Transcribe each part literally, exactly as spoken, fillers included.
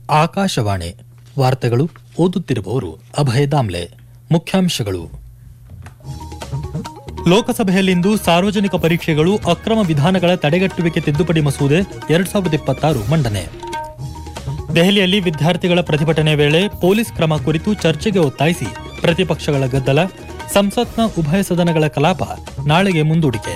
ಆಕಾಶವಾಣಿ ವಾರ್ತೆಗಳು ಓದುತ್ತಿರುವವರು ಅಭಯ ದಾಮ್ಲೆ. ಮುಖ್ಯಾಂಶಗಳು: ಲೋಕಸಭೆಯಲ್ಲಿಂದು ಸಾರ್ವಜನಿಕ ಪರೀಕ್ಷೆಗಳು ಅಕ್ರಮ ವಿಧಾನಗಳ ತಡೆಗಟ್ಟುವಿಕೆ ತಿದ್ದುಪಡಿ ಮಸೂದೆ ಎರಡ್ ಸಾವಿರದ ಇಪ್ಪತ್ತಾರು ಮಂಡನೆ. ದೆಹಲಿಯಲ್ಲಿ ವಿದ್ಯಾರ್ಥಿಗಳ ಪ್ರತಿಭಟನೆ ವೇಳೆ ಪೊಲೀಸ್ ಕ್ರಮ ಕುರಿತು ಚರ್ಚೆಗೆ ಒತ್ತಾಯಿಸಿ ಪ್ರತಿಪಕ್ಷಗಳ ಗದ್ದಲ. ಸಂಸತ್ನ ಉಭಯ ಸದನಗಳ ಕಲಾಪ ನಾಳೆಗೆ ಮುಂದೂಡಿಕೆ.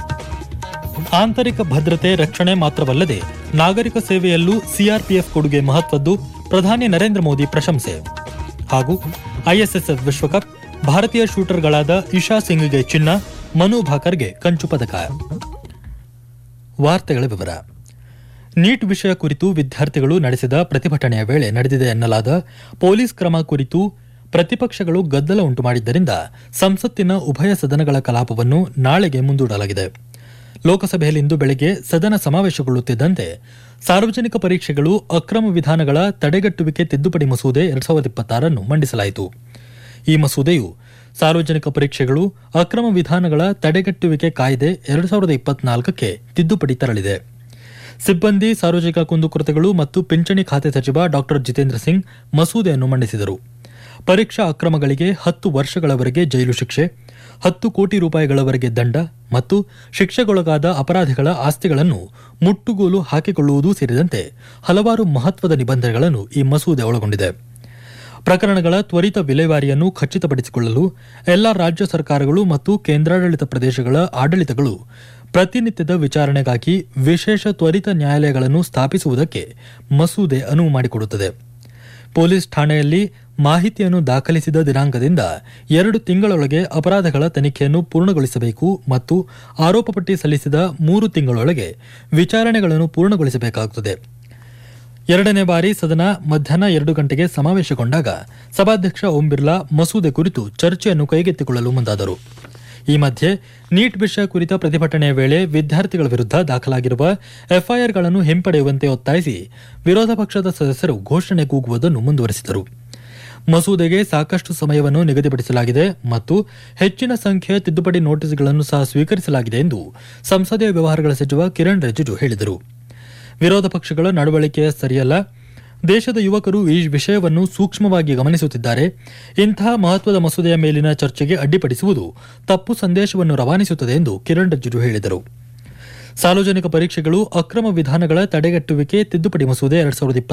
ಆಂತರಿಕ ಭದ್ರತೆ ರಕ್ಷಣೆ ಮಾತ್ರವಲ್ಲದೆ ನಾಗರಿಕ ಸೇವೆಯಲ್ಲೂ ಸಿಆರ್ಪಿಎಫ್ ಕೊಡುಗೆ ಮಹತ್ವದ್ದು, ಪ್ರಧಾನಿ ನರೇಂದ್ರ ಮೋದಿ ಪ್ರಶಂಸೆ. ಹಾಗೂ ಐಎಸ್ಎಸ್ಎಫ್ ವಿಶ್ವಕಪ್, ಭಾರತೀಯ ಶೂಟರ್ಗಳಾದ ಇಶಾ ಸಿಂಗ್ಗೆ ಚಿನ್ನ, ಮನು ಭಾಕರ್ಗೆ ಕಂಚು ಪದಕ. ವಾರ್ತೆಗಳ ವಿವರ. ನೀಟ್ ವಿಷಯ ಕುರಿತು ವಿದ್ಯಾರ್ಥಿಗಳು ನಡೆಸಿದ ಪ್ರತಿಭಟನೆಯ ವೇಳೆ ನಡೆದಿದೆ ಎನ್ನಲಾದ ಪೊಲೀಸ್ ಕ್ರಮ ಕುರಿತು ಪ್ರತಿಪಕ್ಷಗಳು ಗದ್ದಲ ಉಂಟು ಮಾಡಿದ್ದರಿಂದ ಸಂಸತ್ತಿನ ಉಭಯ ಸದನಗಳ ಕಲಾಪವನ್ನು ನಾಳೆಗೆ ಮುಂದೂಡಲಾಗಿದೆ. ಲೋಕಸಭೆಯಲ್ಲಿಂದು ಬೆಳಗ್ಗೆ ಸದನ ಸಮಾವೇಶಗೊಳ್ಳುತ್ತಿದ್ದಂತೆ ಸಾರ್ವಜನಿಕ ಪರೀಕ್ಷೆಗಳು ಅಕ್ರಮ ವಿಧಾನಗಳ ತಡೆಗಟ್ಟುವಿಕೆ ತಿದ್ದುಪಡಿ ಮಸೂದೆ ಎರಡ್ ಸಾವಿರದ ಇಪ್ಪತ್ತಾರನ್ನು ಮಂಡಿಸಲಾಯಿತು. ಈ ಮಸೂದೆಯು ಸಾರ್ವಜನಿಕ ಪರೀಕ್ಷೆಗಳು ಅಕ್ರಮ ವಿಧಾನಗಳ ತಡೆಗಟ್ಟುವಿಕೆ ಕಾಯ್ದೆ ಎರಡ್ ಸಾವಿರದ ಇಪ್ಪತ್ನಾಲ್ಕಕ್ಕೆ ತಿದ್ದುಪಡಿ ತರಲಿದೆ. ಸಿಬ್ಬಂದಿ ಸಾರ್ವಜನಿಕ ಕುಂದುಕೊರತೆಗಳು ಮತ್ತು ಪಿಂಚಣಿ ಖಾತೆ ಸಚಿವ ಡಾ ಜಿತೇಂದ್ರ ಸಿಂಗ್ ಮಸೂದೆಯನ್ನು ಮಂಡಿಸಿದರು. ಪರೀಕ್ಷಾ ಅಕ್ರಮಗಳಿಗೆ ಹತ್ತು ವರ್ಷಗಳವರೆಗೆ ಜೈಲು ಶಿಕ್ಷೆ, ಹತ್ತು ಕೋಟಿ ರೂಪಾಯಿಗಳವರೆಗೆ ದಂಡ ಮತ್ತು ಶಿಕ್ಷೆಗೊಳಗಾದ ಅಪರಾಧಿಗಳ ಆಸ್ತಿಗಳನ್ನು ಮುಟ್ಟುಗೋಲು ಹಾಕಿಕೊಳ್ಳುವುದೂ ಸೇರಿದಂತೆ ಹಲವಾರು ಮಹತ್ವದ ನಿಬಂಧನೆಗಳನ್ನು ಈ ಮಸೂದೆ ಒಳಗೊಂಡಿದೆ. ಪ್ರಕರಣಗಳ ತ್ವರಿತ ವಿಲೇವಾರಿಯನ್ನು ಖಚಿತಪಡಿಸಿಕೊಳ್ಳಲು ಎಲ್ಲಾ ರಾಜ್ಯ ಸರ್ಕಾರಗಳು ಮತ್ತು ಕೇಂದ್ರಾಡಳಿತ ಪ್ರದೇಶಗಳ ಆಡಳಿತಗಳು ಪ್ರತಿನಿತ್ಯದ ವಿಚಾರಣೆಗಾಗಿ ವಿಶೇಷ ತ್ವರಿತ ನ್ಯಾಯಾಲಯಗಳನ್ನು ಸ್ಥಾಪಿಸುವುದಕ್ಕೆ ಮಸೂದೆ ಅನುವು ಮಾಡಿಕೊಡುತ್ತದೆ. ಪೊಲೀಸ್ ಠಾಣೆಯಲ್ಲಿ ಮಾಹಿತಿಯನ್ನು ದಾಖಲಿಸಿದ ದಿನಾಂಕದಿಂದ ಎರಡು ತಿಂಗಳೊಳಗೆ ಅಪರಾಧಗಳ ತನಿಖೆಯನ್ನು ಪೂರ್ಣಗೊಳಿಸಬೇಕು ಮತ್ತು ಆರೋಪ ಪಟ್ಟಿ ಸಲ್ಲಿಸಿದ ಮೂರು ತಿಂಗಳೊಳಗೆ ವಿಚಾರಣೆಗಳನ್ನು ಪೂರ್ಣಗೊಳಿಸಬೇಕಾಗುತ್ತದೆ. ಎರಡನೇ ಬಾರಿ ಸದನ ಮಧ್ಯಾಹ್ನ ಎರಡು ಗಂಟೆಗೆ ಸಮಾವೇಶಗೊಂಡಾಗ ಸಭಾಧ್ಯಕ್ಷ ಓಂ ಬಿರ್ಲಾ ಮಸೂದೆ ಕುರಿತು ಚರ್ಚೆಯನ್ನು ಕೈಗೆತ್ತಿಕೊಳ್ಳಲು ಮುಂದಾದರು. ಈ ಮಧ್ಯೆ ನೀಟ್ ವಿಷಯ ಕುರಿತ ಪ್ರತಿಭಟನೆಯ ವೇಳೆ ವಿದ್ಯಾರ್ಥಿಗಳ ವಿರುದ್ಧ ದಾಖಲಾಗಿರುವ ಎಫ್ಐಆರ್ಗಳನ್ನು ಹಿಂಪಡೆಯುವಂತೆ ಒತ್ತಾಯಿಸಿ ವಿರೋಧ ಪಕ್ಷದ ಸದಸ್ಯರು ಘೋಷಣೆ ಕೂಗುವುದನ್ನು ಮುಂದುವರೆಸಿದರು. ಮಸೂದೆಗೆ ಸಾಕಷ್ಟು ಸಮಯವನ್ನು ನಿಗದಿಪಡಿಸಲಾಗಿದೆ ಮತ್ತು ಹೆಚ್ಚಿನ ಸಂಖ್ಯೆಯ ತಿದ್ದುಪಡಿ ನೋಟಿಸ್ಗಳನ್ನು ಸಹ ಸ್ವೀಕರಿಸಲಾಗಿದೆ ಎಂದು ಸಂಸದೀಯ ವ್ಯವಹಾರಗಳ ಸಚಿವ ಕಿರಣ್ ರಿಜಿಜು ಹೇಳಿದರು. ವಿರೋಧ ಪಕ್ಷಗಳ ನಡವಳಿಕೆ ಸರಿಯಲ್ಲ. ದೇಶದ ಯುವಕರು ಈ ವಿಷಯವನ್ನು ಸೂಕ್ಷ್ಮವಾಗಿ ಗಮನಿಸುತ್ತಿದ್ದಾರೆ. ಇಂತಹ ಮಹತ್ವದ ಮಸೂದೆಯ ಮೇಲಿನ ಚರ್ಚೆಗೆ ಅಡ್ಡಿಪಡಿಸುವುದು ತಪ್ಪು ಸಂದೇಶವನ್ನು ರವಾನಿಸುತ್ತದೆ ಎಂದು ಕಿರಣ್ ರಿಜಿಜು ಹೇಳಿದರು. ಸಾರ್ವಜನಿಕ ಪರೀಕ್ಷೆಗಳು ಅಕ್ರಮ ವಿಧಾನಗಳ ತಡೆಗಟ್ಟುವಿಕೆ ತಿದ್ದುಪಡಿ ಮಸೂದೆ ಎರಡ್ ಸಾವಿರದ